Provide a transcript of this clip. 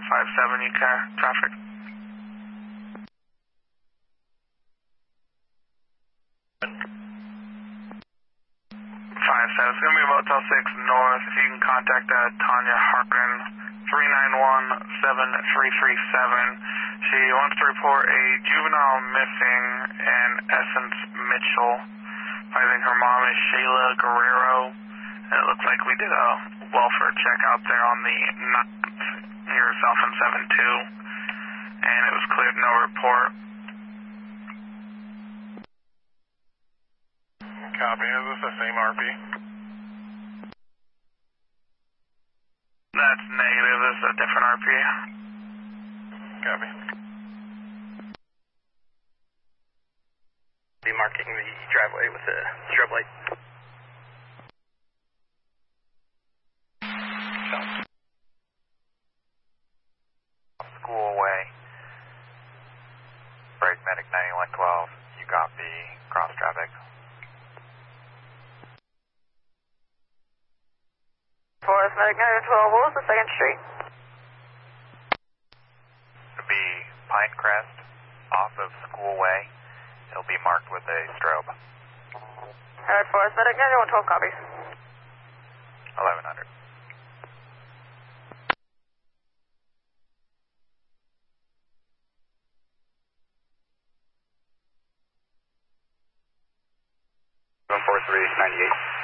157 UCAR traffic. 57, it's going to be Motel 6 North. If you can contact Tanya Harkin, 391-7337. She wants to report a juvenile missing in Essence Mitchell. I think her mom is Shayla Guerrero. And it looks like we did a welfare check out there on the 9th, yourself in 7-2. And it was cleared, no report. Copy. Is this the same RP? That's negative. This is a different RP. Copy. Be marking the driveway with a strobe light. School Way. Break Medic 9112. You copy. Cross traffic. Forest Medic 9112, what was the second street? It'll be Pinecrest off of School Way. It'll be marked with a strobe. Alright, Forest Medic 9112 copies. 1100. One 4398.